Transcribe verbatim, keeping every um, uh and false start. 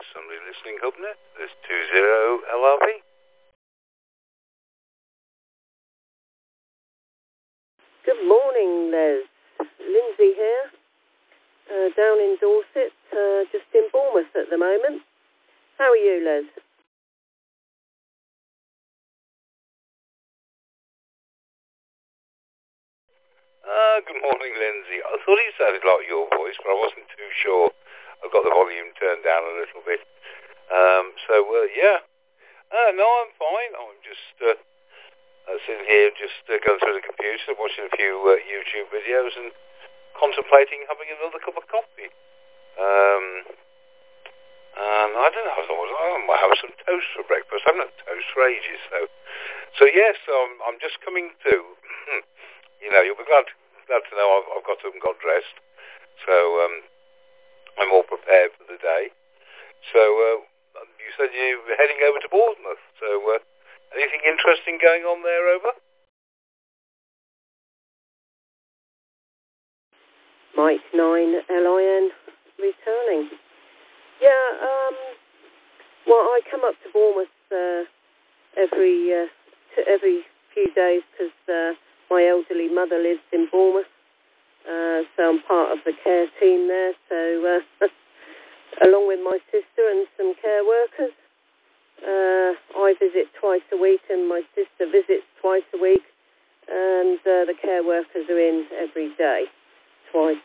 Somebody listening, Hubner. There's two zero L R V. Good morning, Les. Lindsay here, uh, down in Dorset, uh, just in Bournemouth at the moment. How are you, Les? Ah, good morning, Lindsay. I thought it sounded like your voice, but I wasn't too sure. I've got the volume turned down a little bit. Um, so, uh, yeah. Uh, no, I'm fine. I'm just uh, uh, sitting here, just uh, going through the computer, watching a few uh, YouTube videos and contemplating having another cup of coffee. Um, and I don't know, I thought I might have some toast for breakfast. I haven't had toast for ages, so. So, yes, I'm, I'm just coming to, you know, you'll be glad, glad to know I've, I've got up and got dressed. So, um, I'm all prepared for the day. So, uh, you said you were heading over to Bournemouth. So, uh, anything interesting going on there over? Mike nine L I N returning. Yeah, um, well, I come up to Bournemouth uh, every uh, t- every few days because uh, my elderly mother lives in Bournemouth. Uh, so I'm part of the care team there. So, uh, along with my sister and some care workers, uh, I visit twice a week, and my sister visits twice a week, and uh, the care workers are in every day, twice